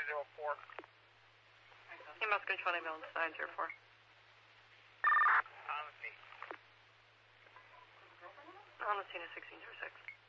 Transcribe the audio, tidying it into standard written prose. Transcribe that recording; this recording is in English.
204. Email control ambulance 904. On the scene. On the scene is 1606.